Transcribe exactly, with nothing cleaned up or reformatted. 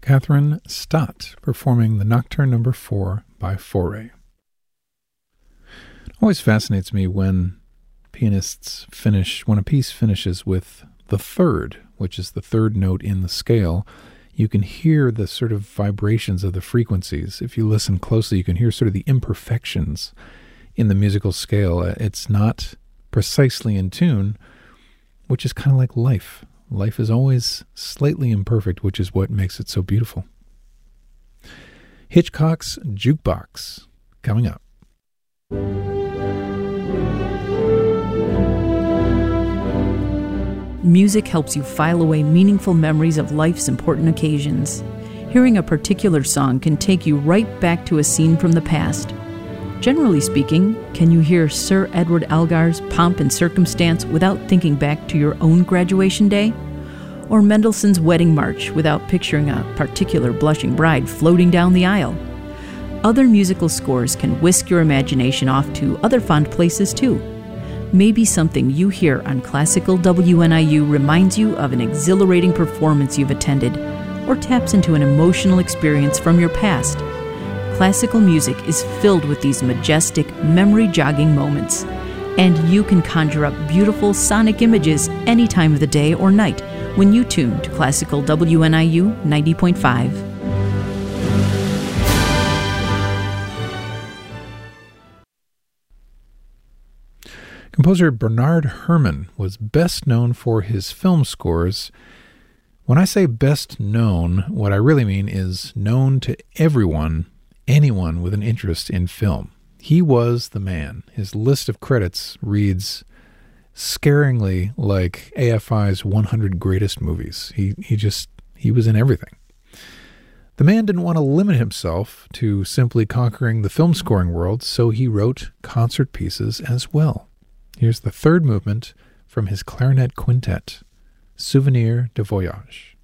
Catherine Stott performing the Nocturne number four by Fauré. It always fascinates me when pianists finish, when a piece finishes with the third, which is the third note in the scale. You can hear the sort of vibrations of the frequencies. If you listen closely, you can hear sort of the imperfections in the musical scale. It's not precisely in tune, which is kind of like life. Life is always slightly imperfect, which is what makes it so beautiful. Hitchcock's Jukebox, coming up. Music helps you file away meaningful memories of life's important occasions. Hearing a particular song can take you right back to a scene from the past. Generally speaking, can you hear Sir Edward Elgar's Pomp and Circumstance without thinking back to your own graduation day? Or Mendelssohn's Wedding March without picturing a particular blushing bride floating down the aisle? Other musical scores can whisk your imagination off to other fond places too. Maybe something you hear on Classical W N I U reminds you of an exhilarating performance you've attended, or taps into an emotional experience from your past. Classical music is filled with these majestic, memory-jogging moments, and you can conjure up beautiful sonic images any time of the day or night when you tune to Classical W N I U ninety point five. Composer Bernard Herrmann was best known for his film scores. When I say best known, what I really mean is known to everyone, anyone with an interest in film. He was the man. His list of credits reads scaringly like A F I's one hundred greatest movies. He he just, he was in everything. The man didn't want to limit himself to simply conquering the film scoring world, so he wrote concert pieces as well. Here's the third movement from his clarinet quintet, Souvenir de Voyage.